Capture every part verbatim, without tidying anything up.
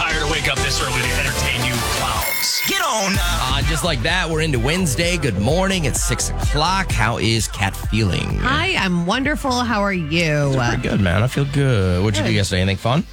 tired to wake up this early to entertain you clowns. Get on now. Uh, just like that, we're into Wednesday. Good morning. It's six o'clock. How is Kat feeling? Hi, I'm wonderful. How are you? Pretty good, man. I feel good. What'd you do yesterday? Anything fun?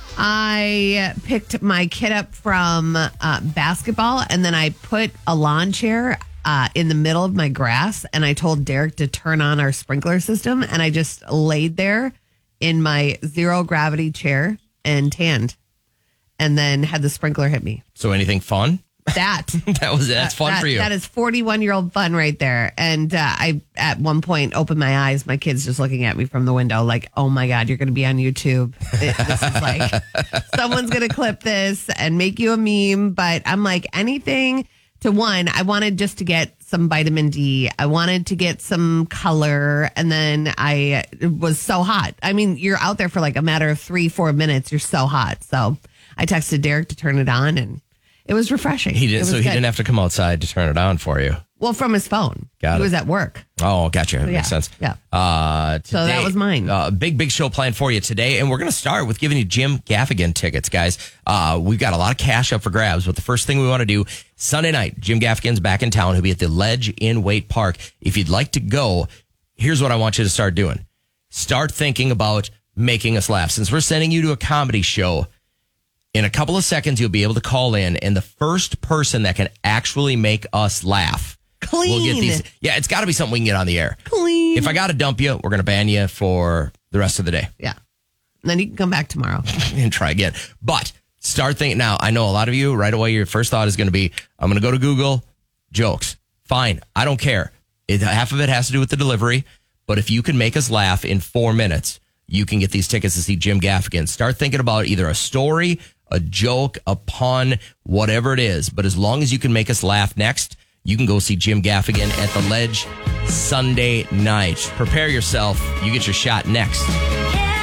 I picked my kid up from uh, basketball, and then I put a lawn chair uh, in the middle of my grass, and I told Derek to turn on our sprinkler system, and I just laid there in my zero gravity chair and tanned, and then had the sprinkler hit me. So anything fun? That that was that's fun that, for you. That is forty-one year old fun right there. And uh, I at one point opened my eyes. My kid's just looking at me from the window, like, "Oh my God, you're going to be on YouTube. It, this is like someone's going to clip this and make you a meme." But I'm like, anything to one. I wanted just to get some vitamin D. I wanted to get some color, and then I it was so hot. I mean, you're out there for like a matter of three, four minutes. You're so hot. So I texted Derek to turn it on, and it was refreshing. He didn't, so he good. didn't have to come outside to turn it on for you. Well, from his phone. Got he it. was at work. Oh, gotcha. That yeah, makes sense. yeah. Uh, today, So that was mine. Uh, big, big show planned for you today. And we're going to start with giving you Jim Gaffigan tickets, guys. Uh, we've got a lot of cash up for grabs. But the first thing we want to do, Sunday night, Jim Gaffigan's back in town. He'll be at the Ledge in Waite Park. If you'd like to go, here's what I want you to start doing. Start thinking about making us laugh. Since we're sending you to a comedy show, in a couple of seconds, you'll be able to call in, and the first person that can actually make us laugh Clean. will get these. Yeah, it's got to be something we can get on the air. Clean. If I got to dump you, we're going to ban you for the rest of the day Yeah. And then you can come back tomorrow. and try again. But start thinking now. I know a lot of you right away, your first thought is going to be, I'm going to go to Google jokes. Fine. I don't care. It, half of it has to do with the delivery. But if you can make us laugh in four minutes, you can get these tickets to see Jim Gaffigan. Start thinking about either a story, a joke, a pun, whatever it is. But as long as you can make us laugh next, you can go see Jim Gaffigan at the Ledge Sunday night. Prepare yourself. You get your shot next.